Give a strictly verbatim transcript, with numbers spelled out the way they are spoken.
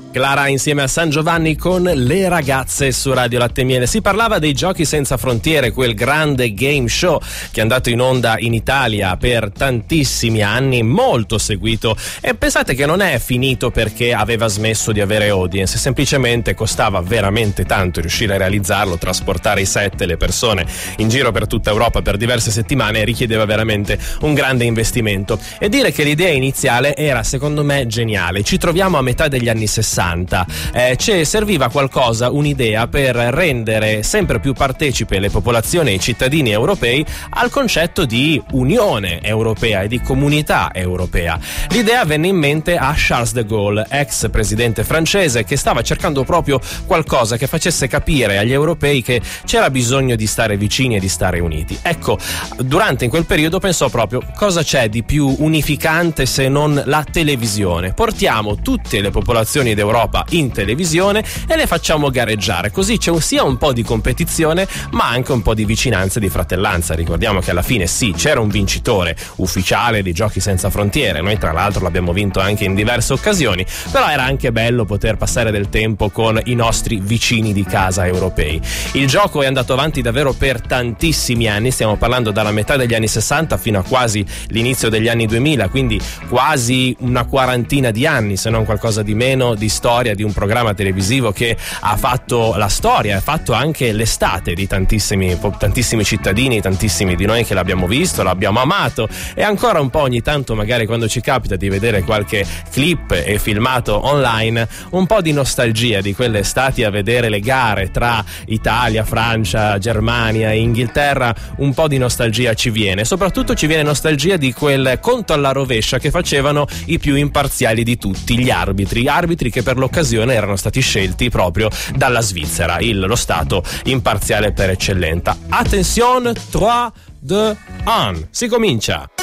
Clara insieme a San Giovanni con Le ragazze su Radio Latte e Miele. Si parlava dei Giochi Senza Frontiere, quel grande game show che è andato in onda in Italia per tantissimi anni, molto seguito, e pensate che non è finito perché aveva smesso di avere audience, semplicemente costava veramente tanto riuscire a realizzarlo, trasportare i set e le persone in giro per tutta Europa per diverse settimane richiedeva veramente un grande investimento. E dire che l'idea iniziale era secondo me geniale. Ci troviamo a metà degli anni sessanta. Eh, ci serviva qualcosa, un'idea per rendere sempre più partecipe le popolazioni e i cittadini europei al concetto di Unione Europea e di Comunità Europea. L'idea venne in mente a Charles de Gaulle, ex presidente francese, che stava cercando proprio qualcosa che facesse capire agli europei che c'era bisogno di stare vicini e di stare uniti. Ecco, durante in quel periodo pensò proprio: cosa c'è di più unificante se non la televisione? Portiamo tutte le popolazioni d'Europa in televisione e le facciamo gareggiare, così c'è sia un po' di competizione ma anche un po' di vicinanza e di fratellanza. Ricordiamo che alla fine sì, c'era un vincitore ufficiale di Giochi Senza Frontiere, noi tra l'altro l'abbiamo vinto anche in diverse occasioni, però era anche bello poter passare del tempo con i nostri vicini di casa europei. Il gioco è andato avanti davvero per tantissimi anni, stiamo parlando dalla metà degli anni sessanta fino a quasi l'inizio degli anni duemila, quindi quasi una quarantina di anni, se non qualcosa di meno, di storia di un programma televisivo che ha fatto la storia, ha fatto anche l'estate di tantissimi, tantissimi cittadini, tantissimi di noi che l'abbiamo visto, l'abbiamo amato, e ancora un po' ogni tanto magari quando ci capita di vedere qualche clip e filmato online, un po' di nostalgia di quelle estati a vedere le gare tra Italia, Francia, Germania e Inghilterra, un po' di nostalgia ci viene, soprattutto ci viene nostalgia di quel conto alla rovescia che facevano i più imparziali di tutti, gli arbitri, arbitri che per l'occasione erano stati scelti proprio dalla Svizzera, il, lo stato imparziale per eccellenza. Attenzione, tre, due, un, si comincia!